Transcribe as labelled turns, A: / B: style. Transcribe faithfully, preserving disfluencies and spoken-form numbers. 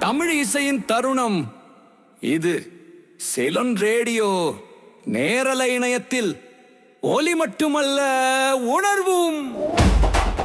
A: தமிழ் இசையின் தருணம் இது. செலன் ரேடியோ நேரலை இணையத்தில் ஒலி மட்டுமல்ல, உணர்வும்.